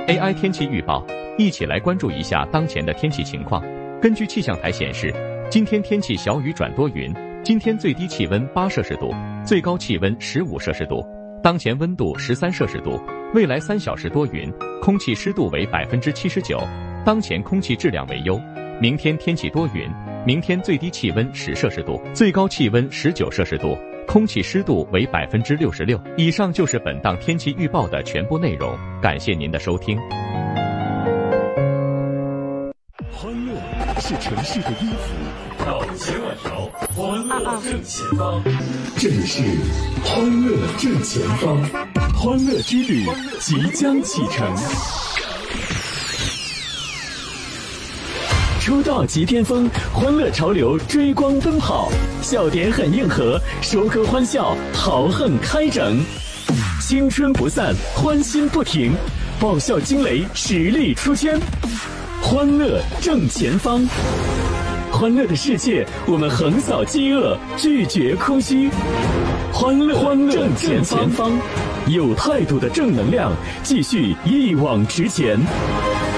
AI 天气预报，一起来关注一下当前的天气情况。根据气象台显示，今天天气小雨转多云，今天最低气温8摄氏度，最高气温15摄氏度，当前温度13摄氏度。未来3小时多云，空气湿度为79%，当前空气质量为优。明天天气多云，明天最低气温10摄氏度，最高气温19摄氏度，空气湿度为66%。以上就是本档天气预报的全部内容，感谢您的收听。 欢乐是城市的衣服，到千万条，欢乐正前方。这里是欢乐正前方，欢乐之旅即将启程。出道即巅峰，欢乐潮流追光奔跑，笑点很硬核，收割欢笑，豪横开整，青春不散，欢欣不停，爆笑惊雷，实力出圈，欢乐正前方。欢乐的世界，我们横扫饥饿，拒绝空虚。欢乐正前方，有态度的正能量，继续一往直前。